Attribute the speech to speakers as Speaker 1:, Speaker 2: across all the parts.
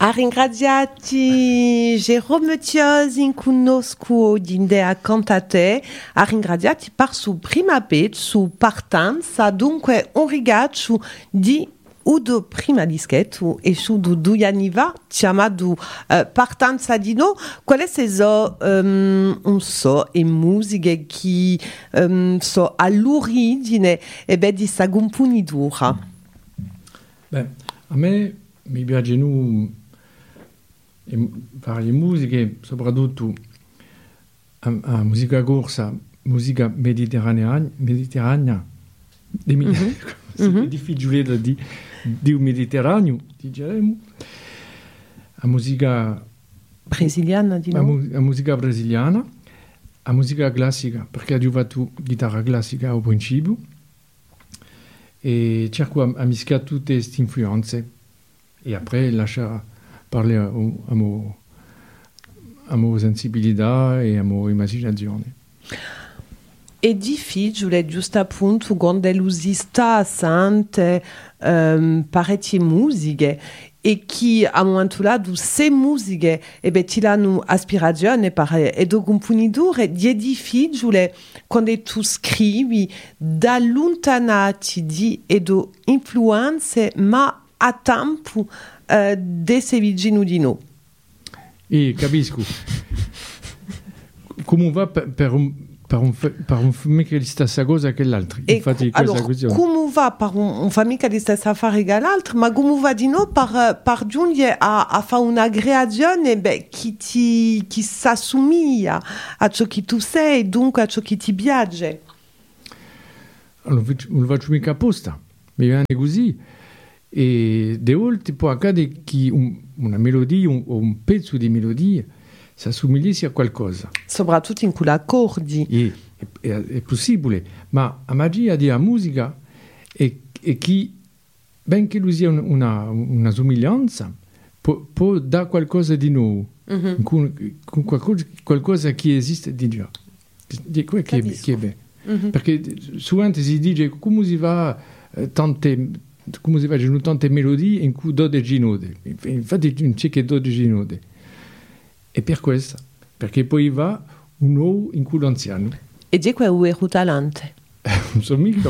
Speaker 1: A ringraziati Jerome Tiosi conosco d'Indea Cantate, a ringraziati per su prima pezzo, su partenza, dunque un ringrazio di Udo prima dischetto e su due anni fa, chiamato partenza di no, qual è un so e musiche che so all'origine e di questa componitura?
Speaker 2: Beh, a me mi piacciono varie musiche, soprattutto a musica corsa, musica mediterranea, è difficile da dire Mediterraneo, diciamo, a musica
Speaker 1: brasiliana,
Speaker 2: a musica brasiliana, a musica classica, perché ho fatto chitarra classica al principio, e cerco a mischiare tutte queste influenze, e poi lasciare parlare a mia sensibilità e a mia immaginazione.
Speaker 1: È difficile, giusto appunto, quando l'usista sente parecchie musiche e che a un momento là, queste musiche ti hanno aspirazione per il componitore, è difficile quando tu scrivi da allontanati di influenze, ma a tempo di sei vicino di noi.
Speaker 2: Capisco. Come va per un famiglia che di stessa cosa che l'altro?
Speaker 1: Infatti, allora, come va per un famiglia di stessa affare che l'altro, ma come va di noi per giungere a fare una creazione che si assomiglia a ciò che tu sei, dunque a ciò che ti piace?
Speaker 2: Non lo faccio mica apposta, mi viene così. E de volte può accadere che una melodia o un pezzo di melodia si assomigli a qualcosa. Soprattutto in cui accordi. È possibile, ma la magia della musica è che, benché lui sia una somiglianza, può dare qualcosa di nuovo, con qualcosa che esiste di già. Di quello che è bello. Perché sovente si dice come si va come si facciano tante melodie in cui 12 note. Infatti non c'è che 12 note. E per questo, perché poi va un nuovo in cui l'anziano.
Speaker 1: E di quello è un talento.
Speaker 2: Non so mica.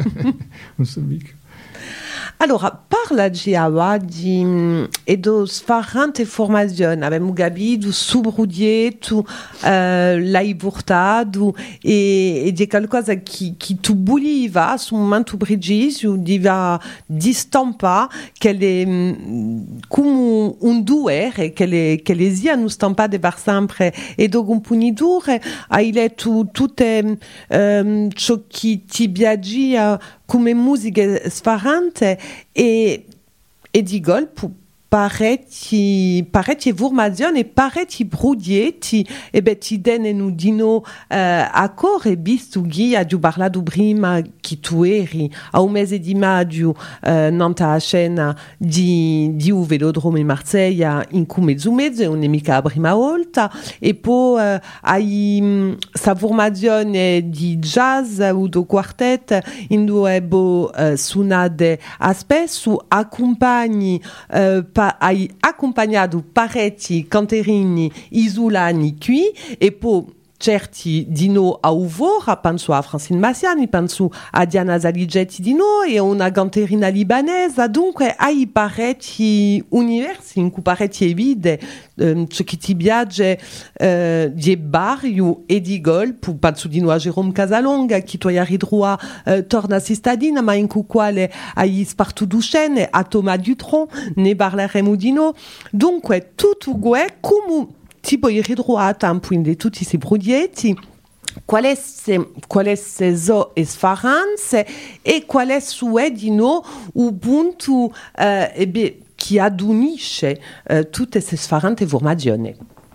Speaker 1: Allora, parlaci ora di sfarrante formazione. Abbiamo capito subrudietto, l'hai portato e di qualcosa che tu volevi su un momento preciso di stampa che è come un dovere che le siano stampate per sempre e do componitore hai letto tutte ciò che ti piaceva come musiche sfarrante e di golpe parecchi formazioni e parecchi progetti e ti danno di no accordi visto che hai parlato prima che tu eri a un mese di maggio nella scena di un velodromo in Marsiglia in cui mezzo non è mica la prima volta e poi hai questa formazione di jazz o di quartetto in cui suonate a spesso accompagni hai accompagnato parecchi canterini isolani qui e poi certi di noi a Uvora, penso a Francine Massiani, penso a Diana Zaligetti di noi e una canterina libanese, dunque hai parecchi universi in cui parecchi vide ciò che ti piace di Barrio e di Golp, penso di noi a Jérôme Casalonga che tu hai ridroa torna a cittadina ma in cui quale hai spartuto scene a Thomas Dutronc ne parleremo di noi, dunque tutto questo come ti puoi ritrovare a tempo in tutti questi progetti, qual è so sfaranze e qual è di noi un punto che adunisce tutte queste sfarante formazioni.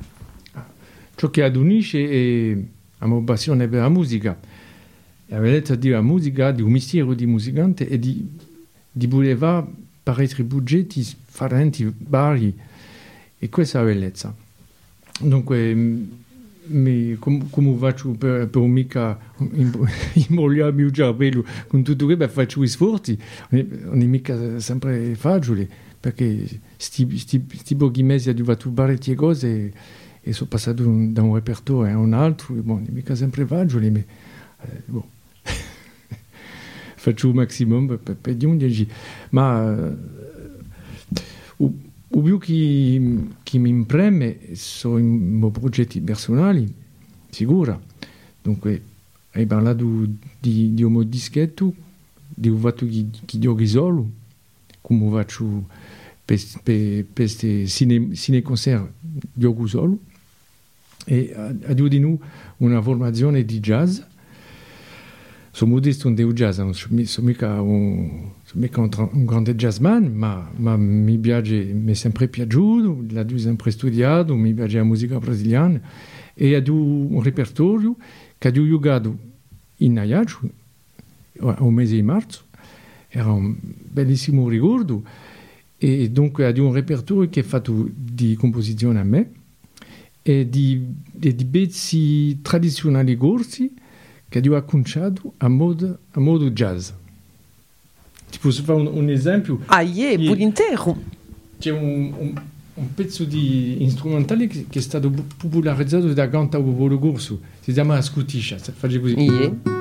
Speaker 2: Ciò che adunisce è la mia passione per la musica. La bellezza della musica, di un mistero di musicante e di voler parecchi progetti differenti, vari. E questa è la bellezza. Dunque, come faccio per mica imbrogliarmi il cervello con tutto questo, faccio sforzi, non è mica sempre facile, perché sti pochi mesi ho fatto parecchie cose e sono passato da un repertorio a un altro, e mica sempre facile, ma faccio il maximum per giungerci, ma o più che mi impreme sono i miei progetti personali, sicuro. Dunque, hai parlato di un dischetto, di un fatto che giochi solo, come faccio per questi cineconcert, gioco solo, e a di noi una formazione di jazz. Sono modesto in jazz, non sono mica un grande jazzman, ma mi piace, mi è sempre piaciuto, l'ho sempre studiato, mi piace la musica brasiliana, e ho un repertorio che ho giocato in Ajaccio, al mese di marzo, era un bellissimo ricordo, e dunque ho un repertorio che è fatto di composizione a me, e di pezzi tradizionali corsi, che ho acconciato a modo jazz. Ti posso fare un esempio?
Speaker 1: Volentieri.
Speaker 2: C'è un pezzo di strumentale che è stato popolarizzato da Cantauvo Corso, si chiama Scutiscia, faccio così.